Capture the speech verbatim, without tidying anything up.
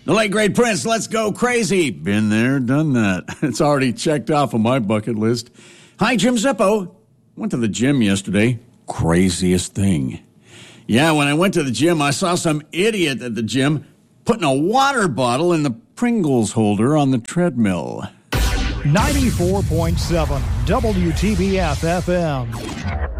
The late great Prince, let's go crazy. Been there, done that. It's already checked off on my bucket list. Hi, Jim Zippo. Went to the gym yesterday. Craziest thing. Yeah, when I went to the gym, I saw some idiot at the gym putting a water bottle in the Pringles holder on the treadmill. ninety-four point seven W T B F F M.